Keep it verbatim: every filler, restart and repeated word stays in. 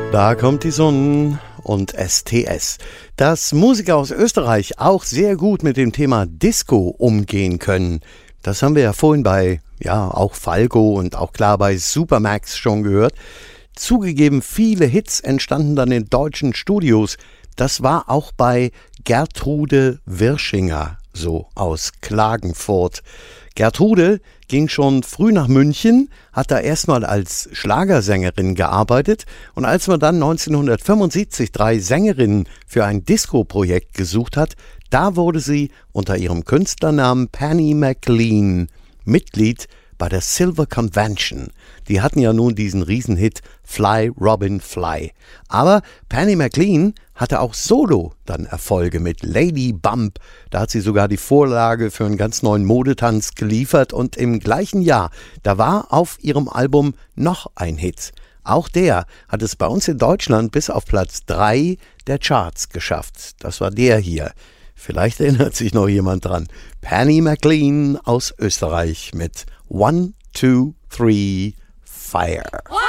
Da kommt die Sonne und S T S. Dass Musiker aus Österreich auch sehr gut mit dem Thema Disco umgehen können, das haben wir ja vorhin bei, ja, auch Falco und auch klar bei Supermax schon gehört. Zugegeben, viele Hits entstanden dann in deutschen Studios. Das war auch bei Gertrude Wirschinger so aus Klagenfurt. Gertrude ging schon früh nach München, hat da erstmal als Schlagersängerin gearbeitet und als man dann neunzehnhundertfünfundsiebzig drei Sängerinnen für ein Disco-Projekt gesucht hat, da wurde sie unter ihrem Künstlernamen Penny McLean Mitglied bei der Silver Convention. Die hatten ja nun diesen Riesenhit Fly Robin Fly. Aber Penny McLean hatte auch solo dann Erfolge mit Lady Bump. Da hat sie sogar die Vorlage für einen ganz neuen Modetanz geliefert und im gleichen Jahr, da war auf ihrem Album noch ein Hit. Auch der hat es bei uns in Deutschland bis auf Platz drei der Charts geschafft. Das war der hier. Vielleicht erinnert sich noch jemand dran. Penny McLean aus Österreich mit One, Two, Three, Fire.